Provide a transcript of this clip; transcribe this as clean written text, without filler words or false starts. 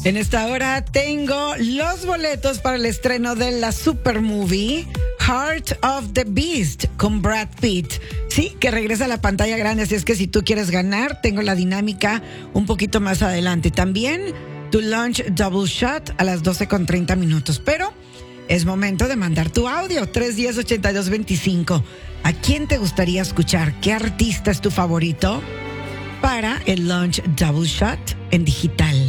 En esta hora tengo los boletos para el estreno de la super movie Heart of the Beast con Brad Pitt. Sí, que regresa a la pantalla grande, así es que si tú quieres ganar, tengo la dinámica un poquito más adelante. También tu lunch double shot a las 12:30. Pero es momento de mandar tu audio, 310-8225. ¿A quién te gustaría escuchar? ¿Qué artista es tu favorito? Para el lunch double shot en digital.